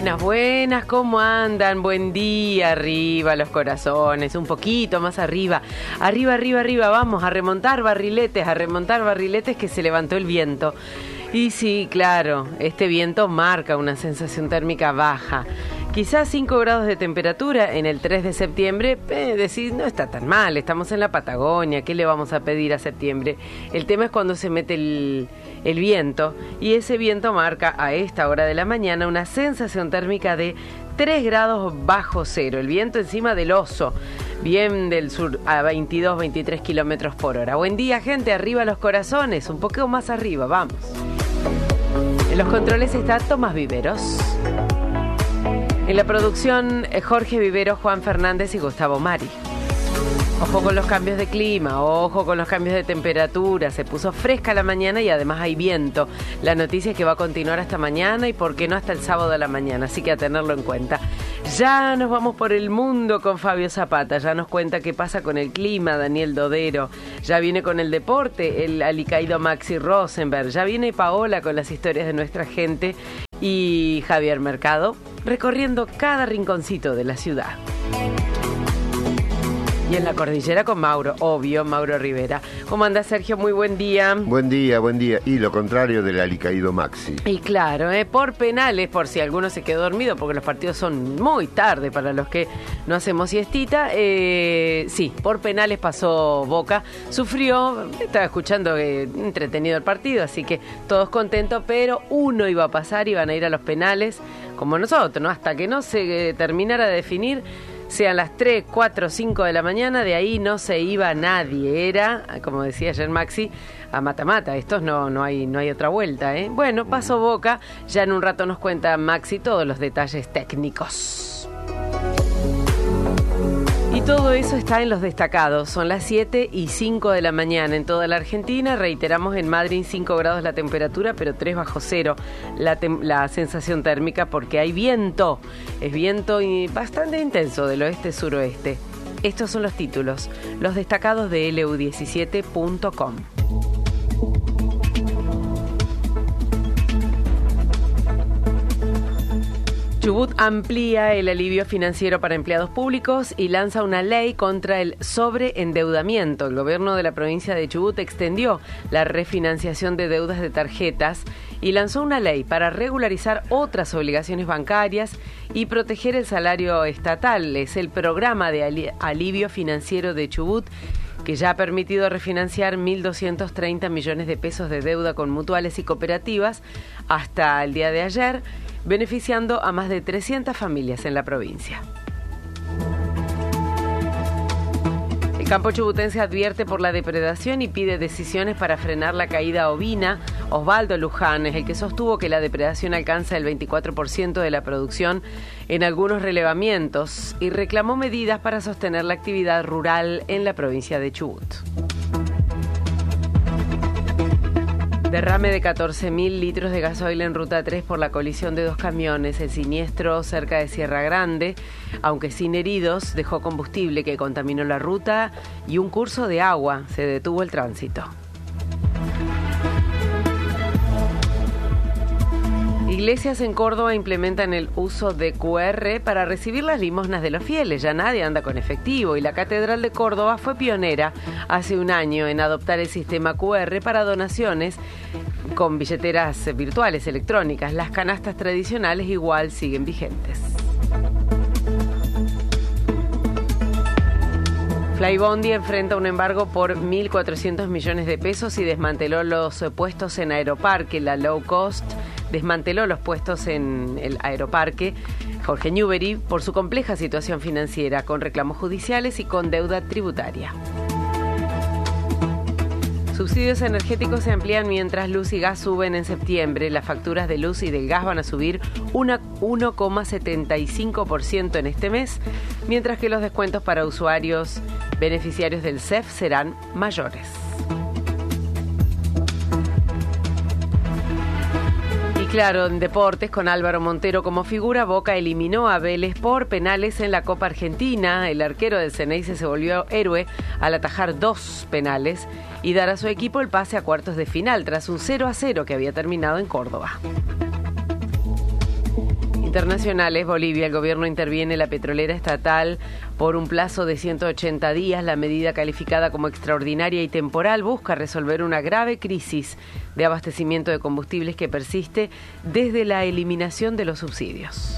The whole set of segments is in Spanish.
Buenas, buenas, ¿cómo andan? Buen día, arriba los corazones, un poquito más arriba, arriba, vamos a remontar barriletes que se levantó el viento. Y sí, claro, este viento marca una sensación térmica baja. Quizás 5 grados de temperatura en el 3 de septiembre, decís, no está tan mal, estamos en la Patagonia, ¿qué le vamos a pedir a septiembre? El tema es cuando se mete el viento, y ese viento marca a esta hora de la mañana una sensación térmica de 3 grados bajo cero, el viento encima del Oso, bien del sur a 22, 23 kilómetros por hora. Buen día, gente, arriba los corazones, un poco más arriba, vamos. En los controles está Tomás Viveros. En la producción, Jorge Viveros, Juan Fernández y Gustavo Mari. Ojo con los cambios de clima, ojo con los cambios de temperatura. Se puso fresca la mañana y además hay viento. La noticia es que va a continuar hasta mañana y por qué no hasta el sábado a la mañana, así que a tenerlo en cuenta. Ya nos vamos por el mundo con Fabio Zapata, ya nos cuenta qué pasa con el clima, Daniel Dodero. Ya viene con el deporte, el alicaído Maxi Rosenberg. Ya viene Paola con las historias de nuestra gente y Javier Mercado recorriendo cada rinconcito de la ciudad. Y en la cordillera con Mauro, obvio, Mauro Rivera. ¿Cómo anda, Sergio? Muy buen día. Buen día. Y lo contrario del alicaído Maxi. Y claro, por penales, por si alguno se quedó dormido, porque los partidos son muy tarde para los que no hacemos siestita. Sí, por penales pasó Boca. Sufrió, estaba escuchando entretenido el partido, así que todos contentos, pero uno iba a pasar, iban a ir a los penales, como nosotros, ¿no? Hasta que no se terminara de definir, sean las 3, 4, 5 de la mañana, de ahí no se iba nadie. Era, como decía ayer Maxi, a mata-mata. Estos no hay otra vuelta, ¿eh? Bueno, pasó Boca. Ya en un rato nos cuenta Maxi todos los detalles técnicos. Y todo eso está en los destacados. Son las 7:05 de la mañana en toda la Argentina. Reiteramos, en Madrid 5 grados la temperatura, pero 3 bajo cero la sensación térmica, porque hay viento. Es viento bastante intenso del oeste-suroeste. Estos son los títulos, los destacados de lu17.com. Chubut amplía el alivio financiero para empleados públicos y lanza una ley contra el sobreendeudamiento. El gobierno de la provincia de Chubut extendió la refinanciación de deudas de tarjetas y lanzó una ley para regularizar otras obligaciones bancarias y proteger el salario estatal. Es el programa de alivio financiero de Chubut, que ya ha permitido refinanciar 1.230 millones de pesos de deuda con mutuales y cooperativas hasta el día de ayer, beneficiando a más de 300 familias en la provincia. El campo chubutense advierte por la depredación y pide decisiones para frenar la caída ovina. Osvaldo Luján es el que sostuvo que la depredación alcanza el 24% de la producción en algunos relevamientos y reclamó medidas para sostener la actividad rural en la provincia de Chubut. Derrame de 14.000 litros de gasoil en Ruta 3 por la colisión de 2 camiones. El siniestro cerca de Sierra Grande, aunque sin heridos, dejó combustible que contaminó la ruta y un curso de agua. Se detuvo el tránsito. Iglesias en Córdoba implementan el uso de QR para recibir las limosnas de los fieles. Ya nadie anda con efectivo y la Catedral de Córdoba fue pionera hace un año en adoptar el sistema QR para donaciones con billeteras virtuales electrónicas. Las canastas tradicionales igual siguen vigentes. Flybondi enfrenta un embargo por 1.400 millones de pesos y desmanteló los puestos en Aeroparque. La low cost desmanteló los puestos en el Aeroparque Jorge Newbery por su compleja situación financiera, con reclamos judiciales y con deuda tributaria. Subsidios energéticos se amplían mientras luz y gas suben en septiembre. Las facturas de luz y del gas van a subir 1,75% en este mes, mientras que los descuentos para usuarios beneficiarios del CEF serán mayores. Claro, en deportes, con Álvaro Montero como figura, Boca eliminó a Vélez por penales en la Copa Argentina. El arquero del Ceneice se volvió héroe al atajar 2 penales y dar a su equipo el pase a cuartos de final tras un 0-0 que había terminado en Córdoba. Internacionales, Bolivia, el gobierno interviene la petrolera estatal por un plazo de 180 días. La medida, calificada como extraordinaria y temporal, busca resolver una grave crisis de abastecimiento de combustibles que persiste desde la eliminación de los subsidios.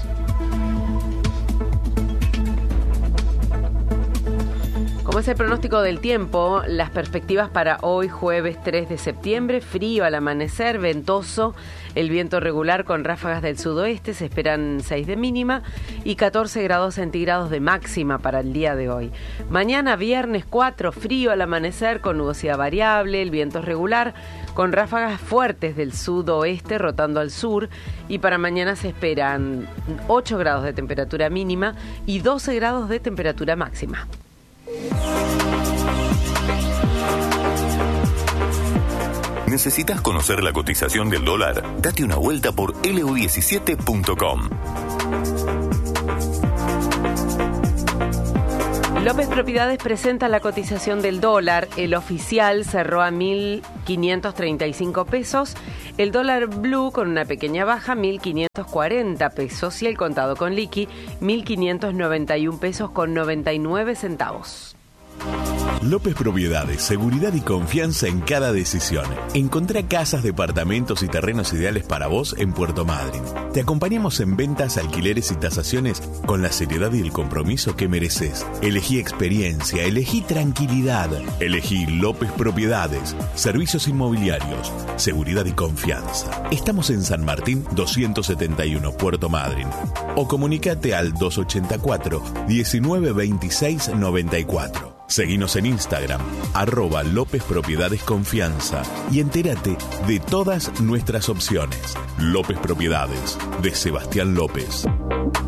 Como es el pronóstico del tiempo, las perspectivas para hoy, jueves 3 de septiembre, frío al amanecer, ventoso, el viento regular con ráfagas del sudoeste, se esperan 6 de mínima y 14 grados centígrados de máxima para el día de hoy. Mañana, viernes 4, frío al amanecer con nubosidad variable, el viento es regular con ráfagas fuertes del sudoeste rotando al sur, y para mañana se esperan 8 grados de temperatura mínima y 12 grados de temperatura máxima. ¿Necesitas conocer la cotización del dólar? Date una vuelta por lu17.com. López Propiedades presenta la cotización del dólar. El oficial cerró a 1.535 pesos. El dólar blue con una pequeña baja, 1.540 pesos. Y el contado con liqui, 1.591 pesos con 99 centavos. López Propiedades, seguridad y confianza en cada decisión. Encontrá casas, departamentos y terrenos ideales para vos en Puerto Madryn. Te acompañamos en ventas, alquileres y tasaciones con la seriedad y el compromiso que mereces. Elegí experiencia, elegí tranquilidad. Elegí López Propiedades, servicios inmobiliarios, seguridad y confianza. Estamos en San Martín 271, Puerto Madryn. O comunicate al 284 1926 94. Seguinos en Instagram, @López Propiedades Confianza, y entérate de todas nuestras opciones. López Propiedades, de Sebastián López.